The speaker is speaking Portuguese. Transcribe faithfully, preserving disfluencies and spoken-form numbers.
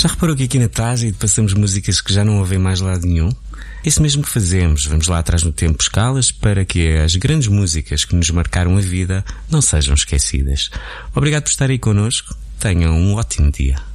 Já reparou que aqui na Trágico passamos músicas que já não ouvem mais lado nenhum? Isso mesmo que fazemos, vamos lá atrás no tempo buscá-las para que as grandes músicas que nos marcaram a vida não sejam esquecidas. Obrigado por estar aí connosco, tenham um ótimo dia.